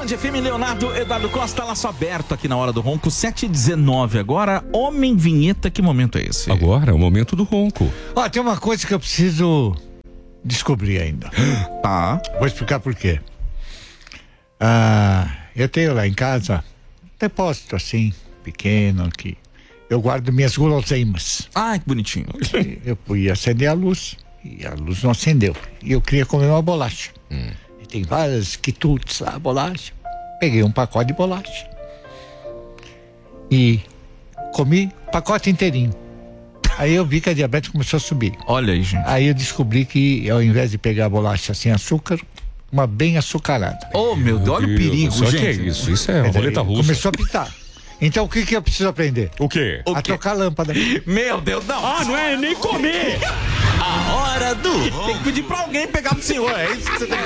Band FM, Leonardo Eduardo Costa, laço aberto aqui na Hora do Ronco, 7h19 agora. Homem Vinheta, que momento é esse? Agora, é o momento do ronco. Ó, tem uma coisa que eu preciso descobrir ainda. Tá. Vou explicar por quê. Eu tenho lá em casa um depósito assim, pequeno, que eu guardo minhas guloseimas. Ai, que bonitinho. Eu fui acender a luz e a luz não acendeu. E eu queria comer uma bolacha. E tem várias quitutes lá, bolacha. Peguei um pacote de bolacha e comi o pacote inteirinho. Aí eu vi que a diabetes começou a subir. Olha aí, gente. Aí eu descobri que ao invés de pegar a bolacha sem açúcar, uma bem açucarada. Oh, meu Deus, olha o perigo, Só gente. que é isso? Isso é uma roleta russa. Começou a pitar. Então o que eu preciso aprender? O quê? A trocar lâmpada. Meu Deus, não. Não é nem comer! A Hora do Ronco. Tem que pedir pra alguém pegar pro senhor, é isso que você tem que